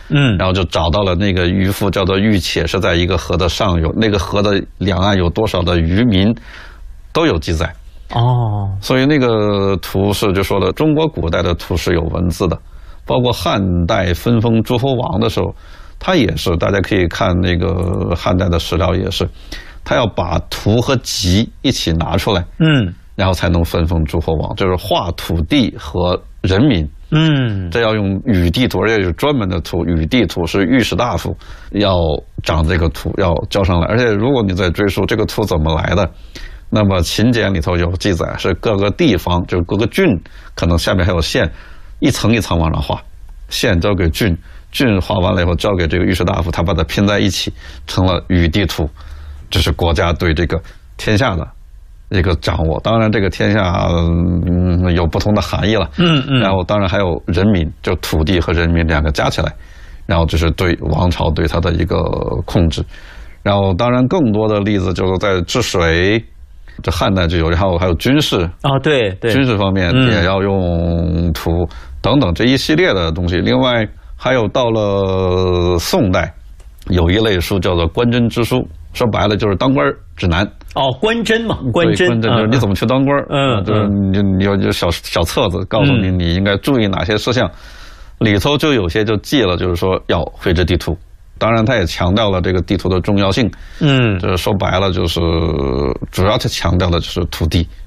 然后就找到了那个渔夫叫做玉且，是在一个河的上游，那个河的两岸有多少的渔民都有记载。所以那个图是就说了，中国古代的图是有文字的，包括汉代分封诸侯王的时候，他也是，大家可以看那个汉代的史料也是，他要把图和籍一起拿出来，然后才能分封诸侯王，就是画土地和人民。这要用禹地图，而且是专门的图，禹地图是御史大夫要长这个图要交上来。而且如果你再追溯这个图怎么来的，那么秦简里头有记载，是各个地方，就是各个郡，可能下面还有县，一层一层往上画，县交给郡，郡画完了以后交给这个御史大夫，他把它拼在一起，成了禹地图。这是国家对这个天下的一个掌握。当然这个天下有不同的含义了。然后当然还有人民，就土地和人民两个加起来，然后这是对王朝对它的一个控制。然后当然更多的例子就是在治水，这汉代就有，然后还有军事对， 军事方面也要用图等等这一系列的东西。另外还有到了宋代，有一类书叫做官箴之书，说白了就是当官指南。 官箴嘛，官箴就是你怎么去当官。就是你有小册子告诉你你应该注意哪些事项，里头就有些就记了，就是说要绘制地图。当然他也强调了这个地图的重要性。就是说白了就是主要他强调的就是土地。